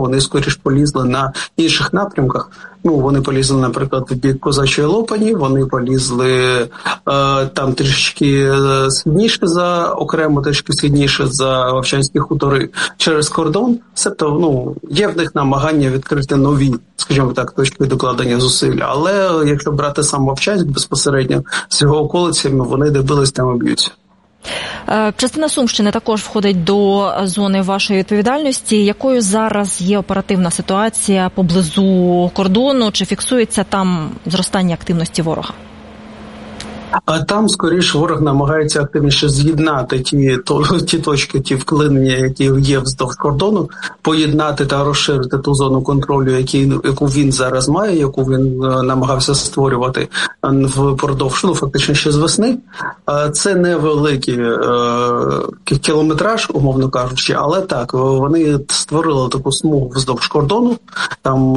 вони скоріш полізли на інших напрямках. Вони полізли, наприклад, в бік Козачої Лопані, вони полізли там трішки східніше окремо трішки східніше за Вовчанські хутори через кордон. Себто, є в них намагання відкрити нові, скажімо так, точки докладення зусиль. Але якщо брати сам Вовчанськ безпосередньо з його околицями, вони де бились, там і б'ються. Частина Сумщини також входить до зони вашої відповідальності. Якою зараз є оперативна ситуація поблизу кордону? Чи фіксується там зростання активності ворога? А там, скоріше, ворог намагається активніше з'єднати ті точки, ті вклинення, які є вздовж кордону, поєднати та розширити ту зону контролю, яку він зараз має, яку він намагався створювати впродовж, фактично ще з весни. Це невеликий кілометраж, умовно кажучи, але так, вони створили таку смугу вздовж кордону, там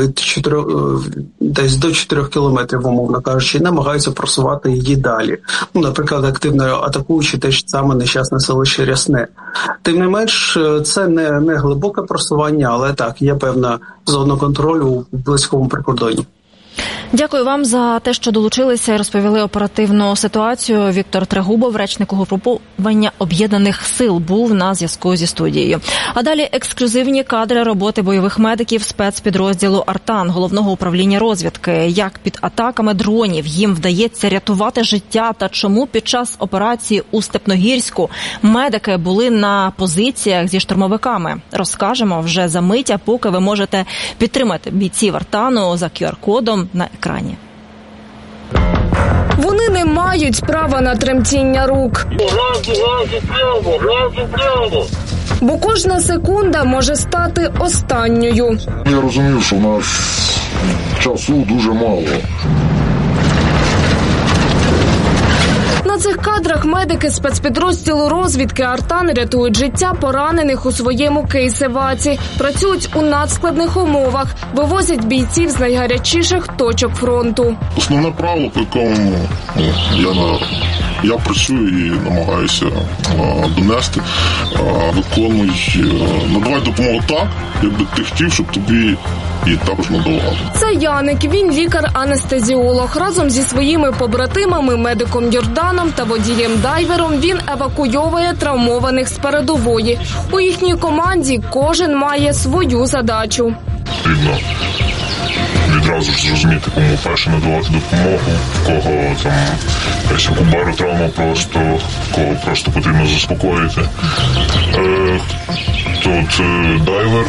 десь до 4 кілометрів, умовно кажучи, і намагаються просувати її далі. Наприклад, активно атакуючи те ж саме нещасне селище Рясне. Тим не менш, це не глибоке просування, але так, є певна зона контролю в близькому прикордонні. Дякую вам за те, що долучилися і розповіли оперативну ситуацію. Віктор Трегубов, речник угруповання Об'єднаних сил, був на зв'язку зі студією. А далі ексклюзивні кадри роботи бойових медиків спецпідрозділу «Артан» Головного управління розвідки. Як під атаками дронів їм вдається рятувати життя та чому під час операції у Степногірську медики були на позиціях зі штурмовиками. Розкажемо вже за мить, а поки ви можете підтримати бійців «Артану» за QR-кодом на екрані. Вони не мають права на тремтіння рук. Бо кожна секунда може стати останньою. Я розумію, що в нас часу дуже мало. На цих кадрах медики спецпідрозділу розвідки «Артан» рятують життя поранених у своєму кейсеваці. Працюють у надскладних умовах, вивозять бійців з найгарячіших точок фронту. Основне правило, по якому я працюю і намагаюся донести, виконуй, надавай допомогу так, якби ти хотів, щоб тобі і також надавали. Це Яник, він лікар-анестезіолог. Разом зі своїми побратимами, медиком Йорданом та водієм-дайвером, він евакуйовує травмованих з передової. У їхній команді кожен має свою задачу. Потрібно відразу ж зрозуміти, кому перше надавати допомогу, в кого там якась кубару травма просто, кого просто потрібно заспокоїти. Тут дайвер,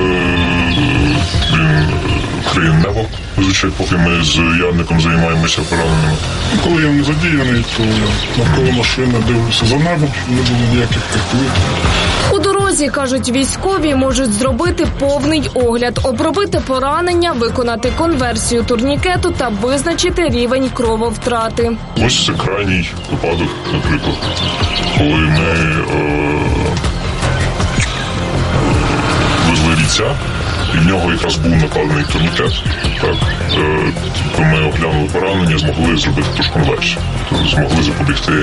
він криє небо, звичайно, поки ми з Янником займаємося пораненими. Коли я не задіяний, то навколо машини дивлюся за небо, не було ніяких приколів. У дорозі, кажуть військові, можуть зробити повний огляд, обробити поранення, виконати конверсію турнікету та визначити рівень крововтрати. Ось це крайній випадок, наприклад, коли ми везли бійця, і в нього якраз був накладений турнікет. Так, ми оглянули поранення, змогли зробити ту ж конверсію, змогли запобігти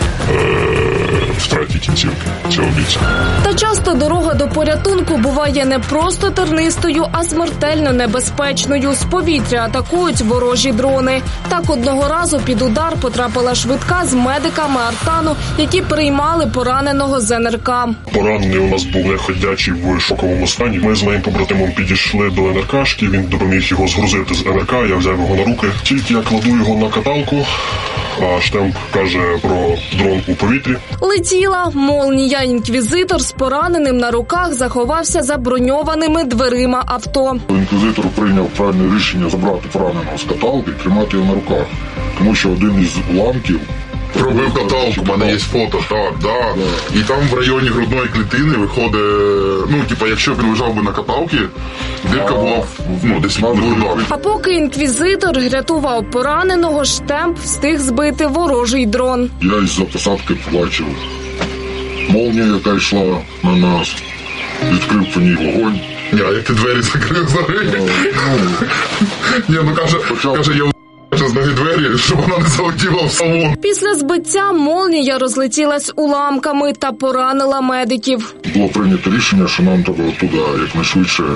втраті кінцівки цього бійця. Та часто дорога до порятунку буває не просто тернистою, а смертельно небезпечною. З повітря атакують ворожі дрони. Так одного разу під удар потрапила швидка з медиками «Артану», які приймали пораненого з НРК. Поранений у нас був неходячий в шоковому стані. Ми з моїм побратимом підійшли до НРКшки, він допоміг його згрузити з НРК, я взяв його на руки. Тільки я кладу його на каталку, а штемп каже про дрон у повітрі. Летіла молнія. Інквізитор з пораненим на руках заховався за броньованими дверима авто. Інквізитор прийняв правильне рішення забрати пораненого з каталки і тримати його на руках, тому що один із уламків пробив каталку, в мене є фото, так, да. І там в районі грудної клітини виходить, якщо він лежав би на каталці, дирка була десь на грудах. А поки інквізитор рятував пораненого, штемп встиг збити ворожий дрон. Я із-за посадки побачив молнію, яка йшла на нас, відкрив по ній вогонь. Ні, а як ти двері закрив взагалі? Каже, я з ноги двері, щоб вона не залетіла в салон. Після збиття молнія розлетілась уламками та поранила медиків. Було прийнято рішення, що нам треба туди якнайшвидше